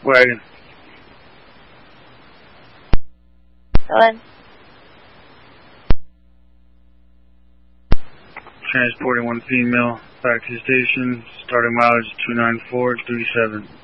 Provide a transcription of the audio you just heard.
Wagon. Go ahead. Transporting one female back to the station. Starting mileage 29437.